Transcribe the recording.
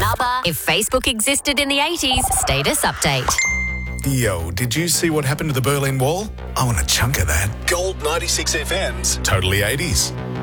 Nubba. If Facebook existed in the 80s, status update. Yo, did you see what happened to the Berlin Wall? I want a chunk of that. Gold 96 FM's Totally 80s.